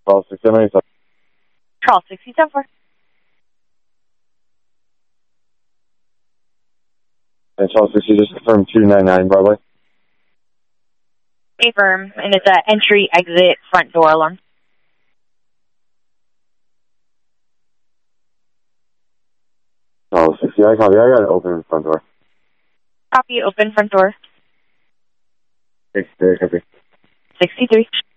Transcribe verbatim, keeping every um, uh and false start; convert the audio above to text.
Charles sixty-seven. Charles sixty-seven four. And Charles sixty, just confirm two ninety-nine Broadway. Affirm, and it's a entry, exit, front door alarm. Charles sixty, I copy. I got an open front door. Copy, open front door. sixty-three, copy. sixty-three.